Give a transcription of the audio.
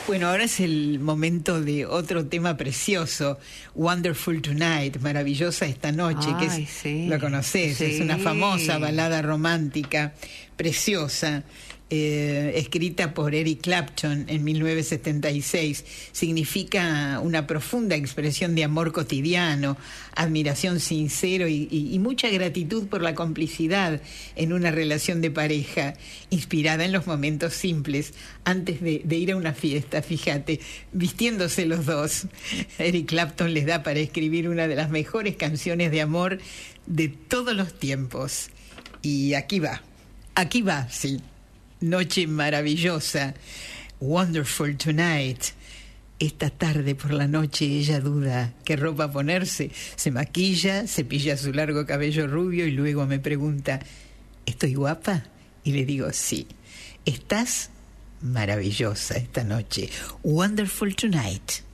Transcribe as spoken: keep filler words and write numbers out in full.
Bueno, ahora es el momento de otro tema precioso, Wonderful Tonight, maravillosa esta noche, Ay, que es, sí, lo conoces, sí. es una famosa balada romántica, preciosa, eh, escrita por Eric Clapton en mil novecientos setenta y seis. Significa una profunda expresión de amor cotidiano, admiración sincero y, y, y mucha gratitud por la complicidad en una relación de pareja, inspirada en los momentos simples antes de, de ir a una fiesta. Fíjate, vistiéndose los dos, Eric Clapton les da para escribir una de las mejores canciones de amor de todos los tiempos. Y aquí va, aquí va, sí. Noche maravillosa, Wonderful Tonight. Esta tarde por la noche ella duda qué ropa ponerse. Se maquilla, cepilla su largo cabello rubio y luego me pregunta, ¿estoy guapa? Y le digo, sí. Estás maravillosa esta noche. Wonderful Tonight.